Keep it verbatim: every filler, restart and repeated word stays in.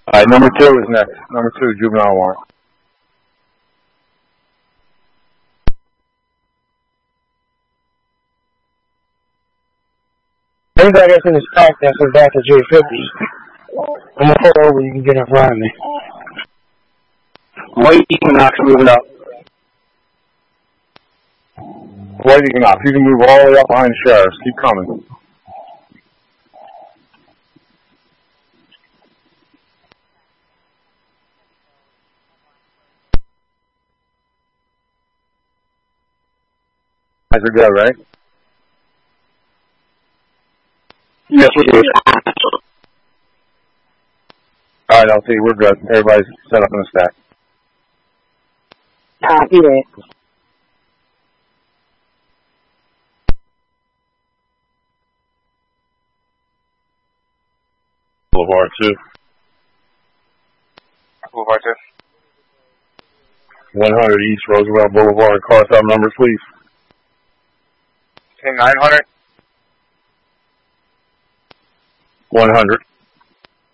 All right, number two is next. Number two, juvenile warrant. Anybody that's in the stock that's in back to J fifty, I'm gonna pull over. You can get in front of me. White Equinox moving up. White Equinox, you can move all the way up behind the sheriffs. Keep coming. Guys are good, right? Yes, we do. All right, L T, we're good. Everybody's set up in the stack. Copy that. Boulevard two. Boulevard two. one hundred East Roosevelt Boulevard. Car stop numbers, please. Okay, nine hundred. one hundred.